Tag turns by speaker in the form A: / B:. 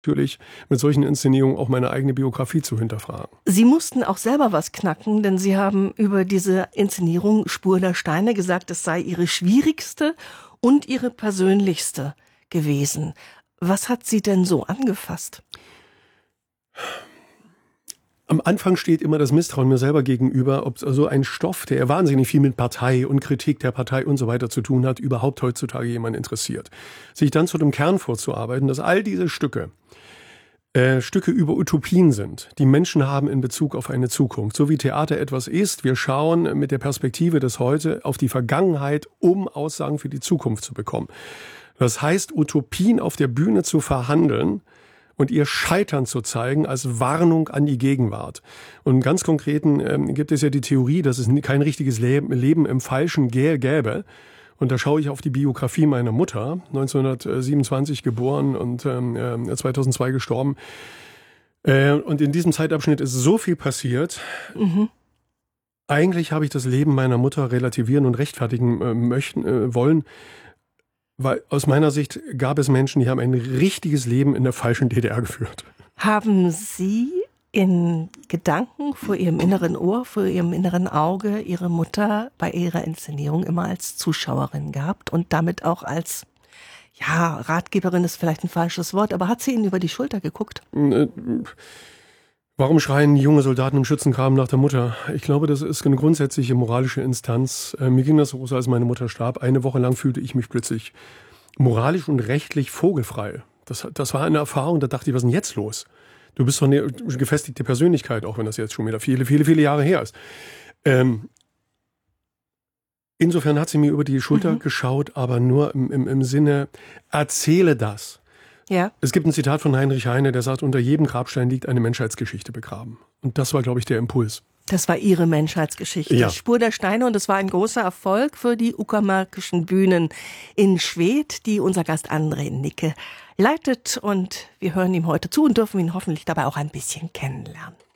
A: natürlich mit solchen Inszenierungen auch meine eigene Biografie zu hinterfragen.
B: Sie mussten auch selber was knacken, denn Sie haben über diese Inszenierung Spur der Steine gesagt, es sei Ihre schwierigste und Ihre persönlichste gewesen. Was hat Sie denn so angefasst?
A: Am Anfang steht immer das Misstrauen mir selber gegenüber, ob so ein Stoff, der wahnsinnig viel mit Partei und Kritik der Partei und so weiter zu tun hat, überhaupt heutzutage jemand interessiert. Sich dann zu dem Kern vorzuarbeiten, dass all diese Stücke über Utopien sind, die Menschen haben in Bezug auf eine Zukunft. So wie Theater etwas ist, wir schauen mit der Perspektive des Heute auf die Vergangenheit, um Aussagen für die Zukunft zu bekommen. Das heißt, Utopien auf der Bühne zu verhandeln und ihr Scheitern zu zeigen als Warnung an die Gegenwart. Und im ganz Konkreten gibt es ja die Theorie, dass es kein richtiges Leben im Falschen gäbe. Und da schaue ich auf die Biografie meiner Mutter, 1927 geboren und 2002 gestorben. Und in diesem Zeitabschnitt ist so viel passiert. Mhm. Eigentlich habe ich das Leben meiner Mutter relativieren und rechtfertigen wollen. Weil aus meiner Sicht gab es Menschen, die haben ein richtiges Leben in der falschen DDR geführt.
B: Haben Sie in Gedanken vor Ihrem inneren Ohr, vor Ihrem inneren Auge Ihre Mutter bei ihrer Inszenierung immer als Zuschauerin gehabt und damit auch als, ja, Ratgeberin ist vielleicht ein falsches Wort, aber hat sie Ihnen über die Schulter geguckt?
A: Warum schreien junge Soldaten im Schützengraben nach der Mutter? Ich glaube, das ist eine grundsätzliche moralische Instanz. Mir ging das so, als meine Mutter starb. Eine Woche lang fühlte ich mich plötzlich moralisch und rechtlich vogelfrei. Das war eine Erfahrung, da dachte ich, was ist denn jetzt los? Du bist doch eine gefestigte Persönlichkeit, auch wenn das jetzt schon wieder viele Jahre her ist. Insofern hat sie mir über die Schulter geschaut, aber nur im Sinne, erzähle das.
B: Ja.
A: Es gibt ein Zitat von Heinrich Heine, der sagt, unter jedem Grabstein liegt eine Menschheitsgeschichte begraben. Und das war, glaube ich, der Impuls.
B: Das war Ihre Menschheitsgeschichte.
A: Ja.
B: Spur der Steine, und es war ein großer Erfolg für die Uckermärkischen Bühnen in Schwedt, die unser Gast André Nicke leitet. Und wir hören ihm heute zu und dürfen ihn hoffentlich dabei auch ein bisschen kennenlernen.